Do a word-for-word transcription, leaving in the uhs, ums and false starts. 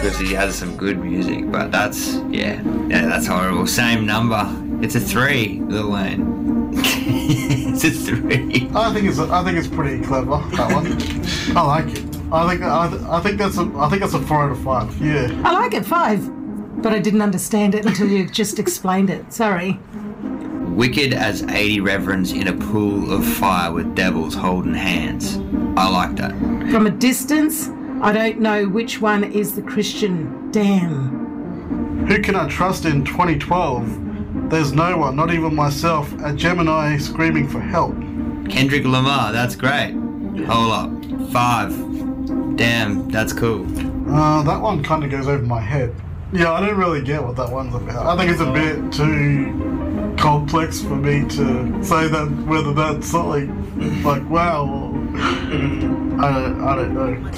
because he has some good music, but that's, yeah, yeah, that's horrible. Same number. It's a three, Lil Wayne. It's a three. I think it's I think it's pretty clever, that one. I like it. I think I, I think that's a I think that's a four out of five. Yeah. I like it, five. But I didn't understand it until you just explained it. Sorry. Wicked as eighty reverends in a pool of fire with devils holding hands. I like that. From a distance, I don't know which one is the Christian. Damn. Who can I trust in twenty twelve? There's no one, not even myself. A Gemini screaming for help. Kendrick Lamar, that's great. Hold up. Five. Damn, that's cool. Uh, that one kind of goes over my head. Yeah, I don't really get what that one's about. I think it's a bit too complex for me to say that whether that's something like, wow. I don't, I don't know.